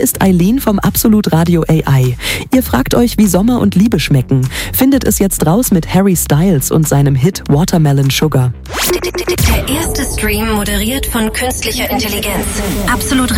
ist Eileen vom Absolut Radio AI. Ihr fragt euch, wie Sommer und Liebe schmecken. Findet es jetzt raus mit Harry Styles und seinem Hit Watermelon Sugar. Der erste Stream moderiert von künstlicher Intelligenz. Absolut